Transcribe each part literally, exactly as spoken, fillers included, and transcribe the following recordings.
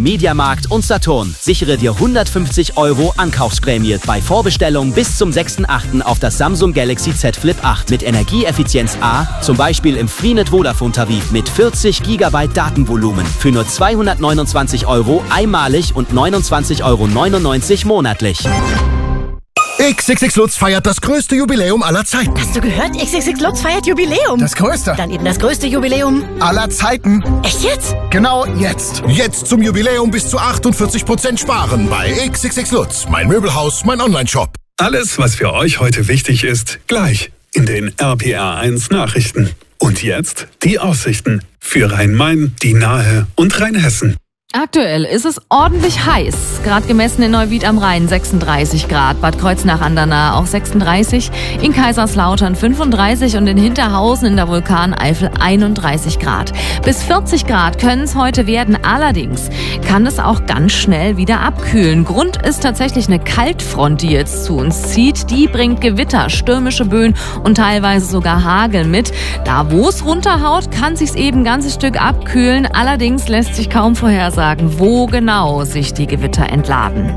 Mediamarkt und Saturn. Sichere dir hundertfünfzig Euro Ankaufsprämie bei Vorbestellung bis zum sechsten achten auf das Samsung Galaxy Z Flip acht mit Energieeffizienz A, zum Beispiel im Freenet Vodafone Tarif mit vierzig Gigabyte Datenvolumen für nur zweihundertneunundzwanzig Euro einmalig und neunundzwanzig Euro neunundneunzig monatlich. X X X Lutz feiert das größte Jubiläum aller Zeiten. Hast du gehört? X X X Lutz feiert Jubiläum. Das größte? Dann eben das größte Jubiläum aller Zeiten. Echt jetzt? Genau jetzt. Jetzt zum Jubiläum bis zu achtundvierzig Prozent sparen bei X X X Lutz. Mein Möbelhaus, mein Onlineshop. Alles, was für euch heute wichtig ist, gleich in den R P R eins Nachrichten. Und jetzt die Aussichten für Rhein-Main, die Nahe und Rheinhessen. Aktuell ist es ordentlich heiß. Gerade gemessen in Neuwied am Rhein sechsunddreißig Grad, Bad Kreuznach an der Nahe auch sechsunddreißig, in Kaiserslautern fünfunddreißig und in Hinterhausen in der Vulkaneifel einunddreißig Grad. Bis vierzig Grad können es heute werden. Allerdings kann es auch ganz schnell wieder abkühlen. Grund ist tatsächlich eine Kaltfront, die jetzt zu uns zieht. Die bringt Gewitter, stürmische Böen und teilweise sogar Hagel mit. Da, wo es runterhaut, kann sich's eben ein ganzes Stück abkühlen. Allerdings lässt sich kaum vorhersagen, sagen, wo genau sich die Gewitter entladen.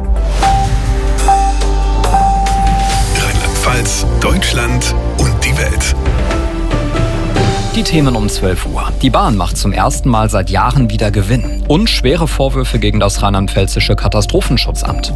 Rheinland-Pfalz, Deutschland und die Welt. Die Themen um zwölf Uhr. Die Bahn macht zum ersten Mal seit Jahren wieder Gewinn. Und schwere Vorwürfe gegen das rheinland-pfälzische Katastrophenschutzamt.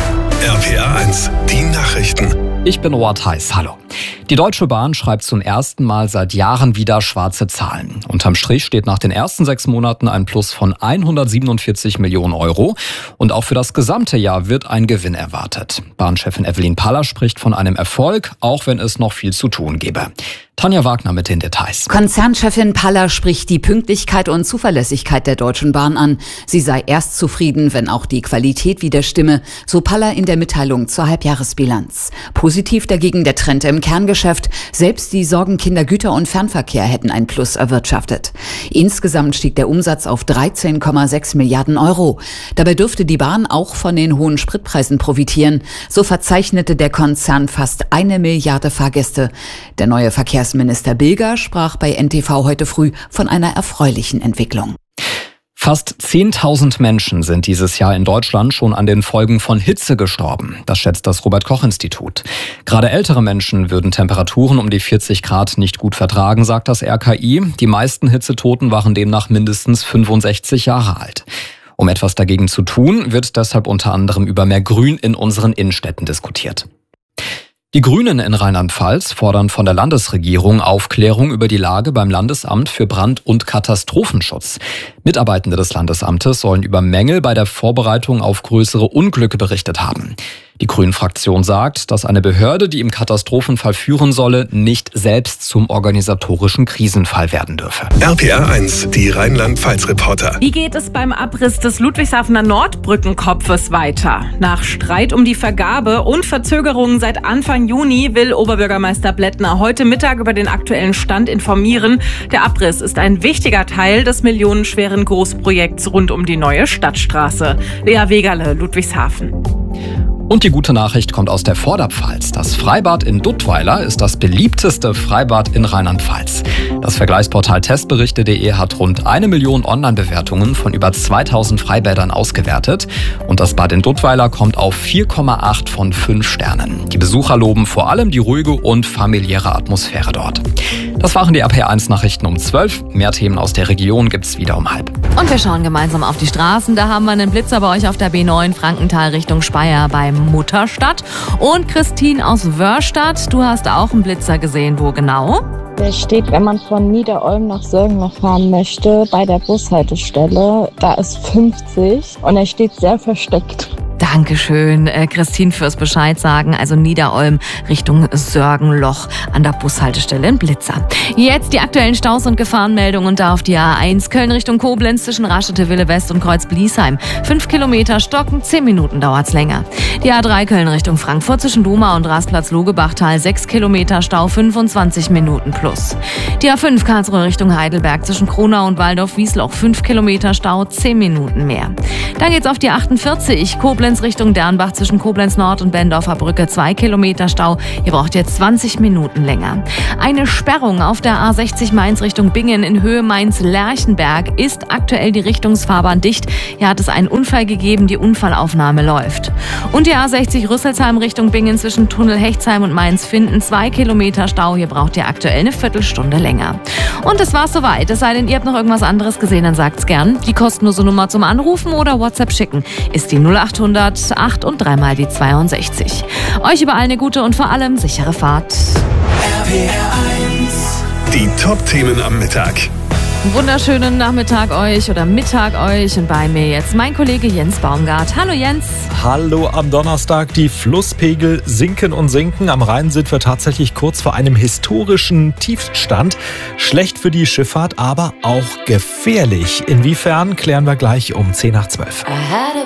R P R eins, die Nachrichten. Ich bin Roald Heiß, hallo. Die Deutsche Bahn schreibt zum ersten Mal seit Jahren wieder schwarze Zahlen. Unterm Strich steht nach den ersten sechs Monaten ein Plus von hundertsiebenundvierzig Millionen Euro. Und auch für das gesamte Jahr wird ein Gewinn erwartet. Bahnchefin Evelyn Paller spricht von einem Erfolg, auch wenn es noch viel zu tun gäbe. Tanja Wagner mit den Details. Konzernchefin Paller spricht die Pünktlichkeit und Zuverlässigkeit der Deutschen Bahn an. Sie sei erst zufrieden, wenn auch die Qualität wieder stimme, so Paller in der Mitteilung zur Halbjahresbilanz. Positiv dagegen der Trend im Kerngeschäft. Selbst die Sorgenkinder Güter- und Fernverkehr hätten ein Plus erwirtschaftet. Insgesamt stieg der Umsatz auf dreizehn Komma sechs Milliarden Euro. Dabei dürfte die Bahn auch von den hohen Spritpreisen profitieren. So verzeichnete der Konzern fast eine Milliarde Fahrgäste. Der neue Verkehrs Minister Bilger sprach bei N T V heute früh von einer erfreulichen Entwicklung. Fast zehntausend Menschen sind dieses Jahr in Deutschland schon an den Folgen von Hitze gestorben. Das schätzt das Robert-Koch-Institut. Gerade ältere Menschen würden Temperaturen um die vierzig Grad nicht gut vertragen, sagt das R K I. Die meisten Hitzetoten waren demnach mindestens fünfundsechzig Jahre alt. Um etwas dagegen zu tun, wird deshalb unter anderem über mehr Grün in unseren Innenstädten diskutiert. Die Grünen in Rheinland-Pfalz fordern von der Landesregierung Aufklärung über die Lage beim Landesamt für Brand- und Katastrophenschutz. Mitarbeitende des Landesamtes sollen über Mängel bei der Vorbereitung auf größere Unglücke berichtet haben. Die Grünen-Fraktion sagt, dass eine Behörde, die im Katastrophenfall führen solle, nicht selbst zum organisatorischen Krisenfall werden dürfe. R P R eins, die Rheinland-Pfalz-Reporter. Wie geht es beim Abriss des Ludwigshafener Nordbrückenkopfes weiter? Nach Streit um die Vergabe und Verzögerungen seit Anfang Juni will Oberbürgermeister Blättner heute Mittag über den aktuellen Stand informieren. Der Abriss ist ein wichtiger Teil des millionenschweren Großprojekts rund um die neue Stadtstraße. Lea Wegerle, Ludwigshafen. Und die gute Nachricht kommt aus der Vorderpfalz. Das Freibad in Duttweiler ist das beliebteste Freibad in Rheinland-Pfalz. Das Vergleichsportal testberichte punkt de hat rund eine Million Online-Bewertungen von über zweitausend Freibädern ausgewertet. Und das Bad in Duttweiler kommt auf vier Komma acht von fünf Sternen. Die Besucher loben vor allem die ruhige und familiäre Atmosphäre dort. Das waren die R P R eins Nachrichten um zwölf. Mehr Themen aus der Region gibt's wieder um halb. Und wir schauen gemeinsam auf die Straßen. Da haben wir einen Blitzer bei euch auf der B neun Frankenthal Richtung Speyer beim Mutterstadt. Und Christine aus Wörstadt, du hast auch einen Blitzer gesehen. Wo genau? Der steht, wenn man von Niederolm nach Sörgen fahren möchte, bei der Bushaltestelle. Da ist fünfzig und er steht sehr versteckt. Dankeschön, äh, Christine, fürs Bescheid sagen. Also Niederolm Richtung Sörgenloch an der Bushaltestelle in Blitzer. Jetzt die aktuellen Staus und Gefahrenmeldungen und da auf die A eins Köln Richtung Koblenz zwischen Raschete-Wille West und Kreuz-Bliesheim. Fünf Kilometer stocken, zehn Minuten dauert's länger. Die A drei Köln Richtung Frankfurt zwischen Doma und Rastplatz-Logebachtal. Sechs Kilometer Stau, fünfundzwanzig Minuten plus. Die A fünf Karlsruhe Richtung Heidelberg zwischen Kronau und Waldorf-Wiesloch. Fünf Kilometer Stau, zehn Minuten mehr. Dann geht's auf die achtundvierzig Koblenz Mainz Richtung Dernbach zwischen Koblenz Nord und Bendorfer Brücke zwei Kilometer Stau. Ihr braucht jetzt zwanzig Minuten länger. Eine Sperrung auf der A sechzig Mainz Richtung Bingen in Höhe Mainz-Lerchenberg ist aktuell die Richtungsfahrbahn dicht. Hier hat es einen Unfall gegeben, die Unfallaufnahme läuft. Und die A sechzig Rüsselsheim Richtung Bingen zwischen Tunnel Hechtsheim und Mainz-Finden zwei Kilometer Stau. Hier braucht ihr aktuell eine Viertelstunde länger. Und es war's soweit. Es sei denn, ihr habt noch irgendwas anderes gesehen, dann sagt's gern. Die kostenlose Nummer zum Anrufen oder WhatsApp schicken ist die null achthundert acht und dreimal die zweiundsechzig. Euch überall eine gute und vor allem sichere Fahrt. R P R eins. Die Top-Themen am Mittag. Wunderschönen Nachmittag euch oder Mittag euch und bei mir jetzt mein Kollege Jens Baumgart. Hallo Jens. Hallo am Donnerstag. Die Flusspegel sinken und sinken. Am Rhein sind wir tatsächlich kurz vor einem historischen Tiefstand. Schlecht für die Schifffahrt, aber auch gefährlich. Inwiefern, klären wir gleich um zehn nach zwölf. I had a